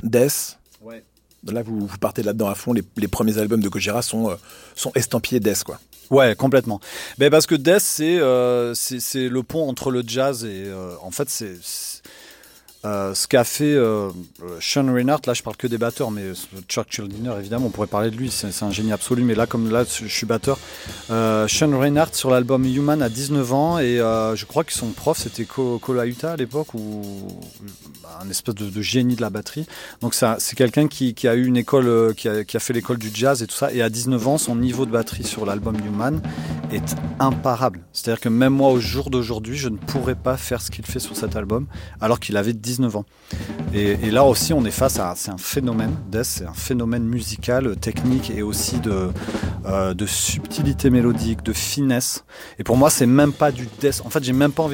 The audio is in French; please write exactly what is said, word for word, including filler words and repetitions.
Death. Ouais. Là, vous, vous partez là-dedans à fond. Les, les premiers albums de Gojira sont, euh, sont estampillés Death, quoi. Ouais, complètement. Mais parce que Death, c'est, euh, c'est, c'est le pont entre le jazz et... Euh, en fait, c'est... c'est Euh, ce qu'a fait euh, Sean Reinhardt, là je parle que des batteurs, mais Chuck Schuldiner évidemment on pourrait parler de lui, c'est, c'est un génie absolu, mais là comme là je suis batteur, euh, Sean Reinhardt sur l'album Human a dix-neuf ans et euh, je crois que son prof c'était Ko Kolaiuta à l'époque, ou un espèce de, de génie de la batterie, donc ça, c'est quelqu'un qui, qui a eu une école, euh, qui, a, qui a fait l'école du jazz et tout ça, et à dix-neuf ans son niveau de batterie sur l'album Human est imparable, c'est-à-dire que même moi au jour d'aujourd'hui je ne pourrais pas faire ce qu'il fait sur cet album alors qu'il avait dix-neuf ans. Et, et là aussi, on est face à c'est un phénomène. Death, c'est un phénomène musical, technique et aussi de, euh, de subtilité mélodique, de finesse. Et pour moi, c'est même pas du death. En fait, j'ai même pas envie